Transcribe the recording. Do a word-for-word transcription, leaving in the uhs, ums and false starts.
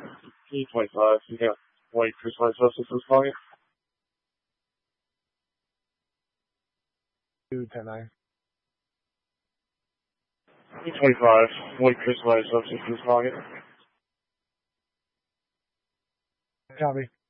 E twenty-five, you got white crystallized substances target. two ten nine. E twenty-five, white crystallized substances target. Copy.